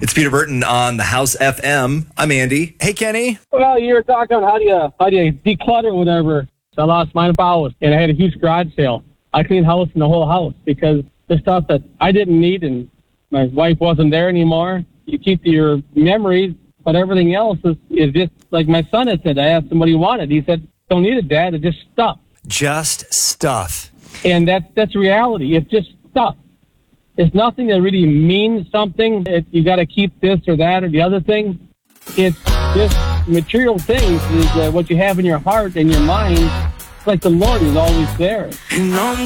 It's Peter Burton on the House FM. I'm Andy. Hey, Kenny. Well, you were talking about how do you declutter or whatever. So I lost my house, and I had a huge garage sale. I cleaned house in the whole house because the stuff that I didn't need and my wife wasn't there anymore. You keep your memories, but everything else is just like my son had said. I asked him what he wanted. He said, "Don't need it, Dad. It's just stuff." Just stuff. And that's reality. It's just stuff. It's nothing that really means something. You got to keep this or that or the other thing. It's just material things is what you have in your heart and your mind. It's like the Lord is always there.